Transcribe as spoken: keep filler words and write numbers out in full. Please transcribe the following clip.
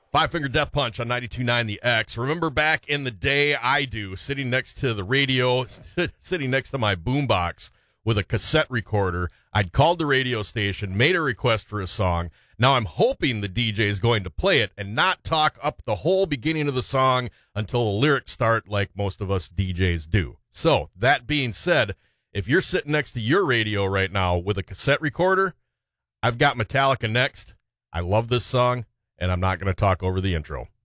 Five Finger Death Punch on ninety-two point nine The X. Remember back in the day, I do, sitting next to the radio, sitting next to my boombox with a cassette recorder. I'd called the radio station, made a request for a song. Now I'm hoping the D J is going to play it and not talk up the whole beginning of the song until the lyrics start like most of us D Js do. So, that being said, if you're sitting next to your radio right now with a cassette recorder, I've got Metallica next. I love this song, and I'm not going to talk over the intro.